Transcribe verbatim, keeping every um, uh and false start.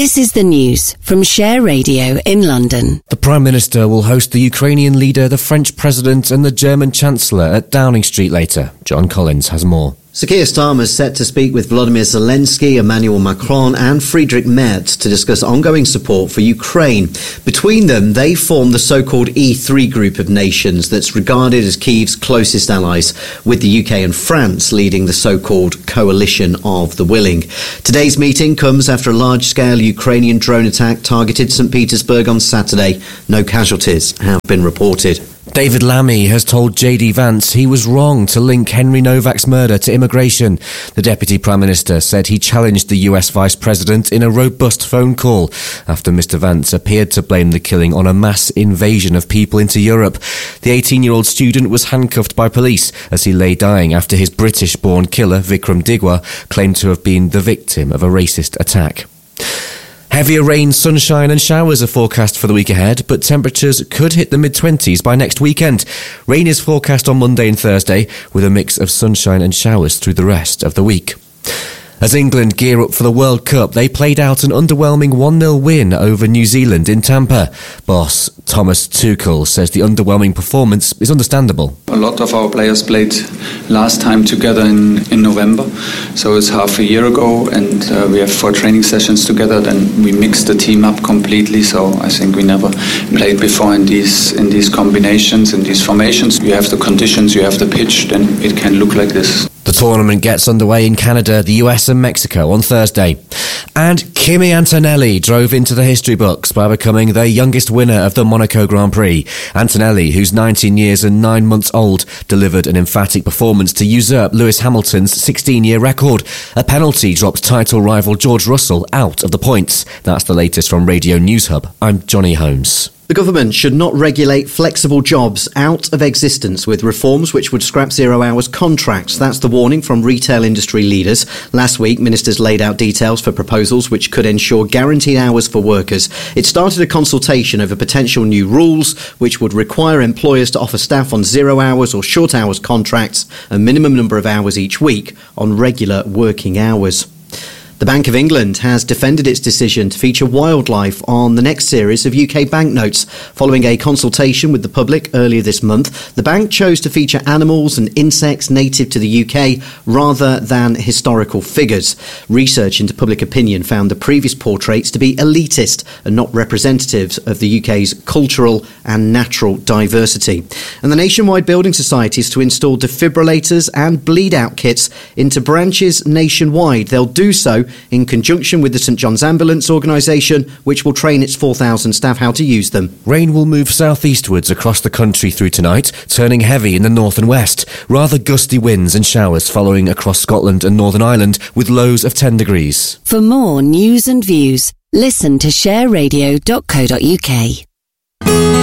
This is the news from Share Radio in London. The Prime Minister will host the Ukrainian leader, the French President and the German Chancellor at Downing Street later. John Collins has more. Sir Keir Starmer is set to speak with Volodymyr Zelensky, Emmanuel Macron and Friedrich Merz to discuss ongoing support for Ukraine. Between them, they form the so-called E three group of nations that's regarded as Kyiv's closest allies, with the U K and France leading the so-called coalition of the willing. Today's meeting comes after a large-scale Ukrainian drone attack targeted St Petersburg on Saturday. No casualties have been reported. David Lammy has told J D Vance he was wrong to link Henry Novak's murder to immigration. The Deputy Prime Minister said he challenged the U S Vice President in a robust phone call after Mr Vance appeared to blame the killing on a mass invasion of people into Europe. The eighteen-year-old student was handcuffed by police as he lay dying after his British-born killer, Vikram Digwa, claimed to have been the victim of a racist attack. Heavier rain, sunshine and showers are forecast for the week ahead, but temperatures could hit the mid-twenties by next weekend. Rain is forecast on Monday and Thursday, with a mix of sunshine and showers through the rest of the week. As England gear up for the World Cup, they played out an underwhelming one nil win over New Zealand in Tampa. Boss Thomas Tuchel says the underwhelming performance is understandable. A lot of our players played last time together in, in November, so it's half a year ago, and uh, we have four training sessions together. Then we mixed the team up completely, so I think we never played before in these in these combinations, in these formations. You have the conditions, you have the pitch, then it can look like this. The tournament gets underway in Canada, the U S and Mexico on Thursday. And Kimi Antonelli drove into the history books by becoming the youngest winner of the Monaco Grand Prix. Antonelli, who's nineteen years and nine months old, delivered an emphatic performance to usurp Lewis Hamilton's sixteen-year record. A penalty dropped title rival George Russell out of the points. That's the latest from Radio News Hub. I'm Johnny Holmes. The government should not regulate flexible jobs out of existence with reforms which would scrap zero-hours contracts. That's the warning from retail industry leaders. Last week, ministers laid out details for proposals which could ensure guaranteed hours for workers. It started a consultation over potential new rules which would require employers to offer staff on zero-hours or short-hours contracts a minimum number of hours each week on regular working hours. The Bank of England has defended its decision to feature wildlife on the next series of U K banknotes. Following a consultation with the public earlier this month, the bank chose to feature animals and insects native to the U K rather than historical figures. Research into public opinion found the previous portraits to be elitist and not representatives of the U K's cultural and natural diversity. And the Nationwide Building Society is to install defibrillators and bleed-out kits into branches nationwide. They'll do so in conjunction with the St John's Ambulance Organisation, which will train its four thousand staff how to use them. Rain will move southeastwards across the country through tonight, turning heavy in the north and west. Rather gusty winds and showers following across Scotland and Northern Ireland, with lows of ten degrees. For more news and views, listen to share radio dot co dot uk.